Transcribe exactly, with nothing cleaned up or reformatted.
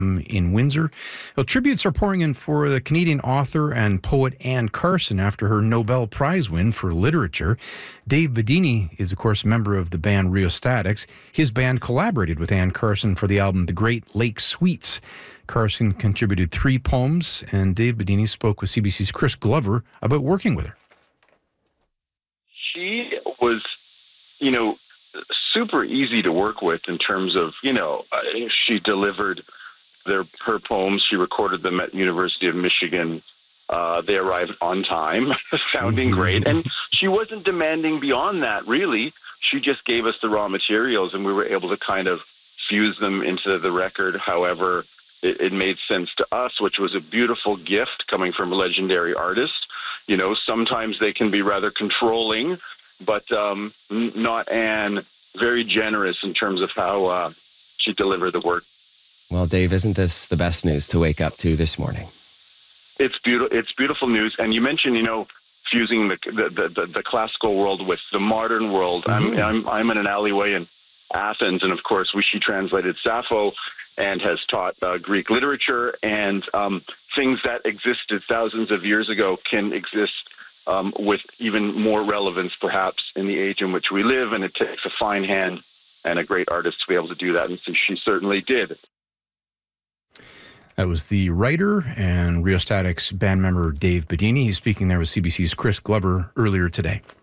in Windsor. Well, tributes are pouring in for the Canadian author and poet Anne Carson after her Nobel Prize win for literature. Dave Bedini is, of course, a member of the band Rheostatics. His band collaborated with Anne Carson for the album The Great Lake Suites. Carson contributed three poems, and Dave Bedini spoke with C B C's Chris Glover about working with her. She was, you know, super easy to work with in terms of, you know, she delivered their her poems. She recorded them at University of Michigan. Uh, they arrived on time, sounding great. And she wasn't demanding beyond that, really. She just gave us the raw materials, and we were able to kind of fuse them into the record however it, it made sense to us, which was a beautiful gift coming from a legendary artist. You know, sometimes they can be rather controlling, but um, n- not Anne. Very generous in terms of how uh, she delivered the work. Well, Dave, isn't this the best news to wake up to this morning? It's beautiful. It's beautiful news. And you mentioned, you know, fusing the the, the, the classical world with the modern world. Mm-hmm. I'm, I'm I'm in an alleyway in Athens, and of course, we, she translated Sappho and has taught uh, Greek literature, and um, things that existed thousands of years ago can exist um, with even more relevance, perhaps, in the age in which we live. And it takes a fine hand and a great artist to be able to do that, and so she certainly did. That was the writer and Rheostatics band member Dave Bedini. He's speaking there with C B C's Chris Glover earlier today.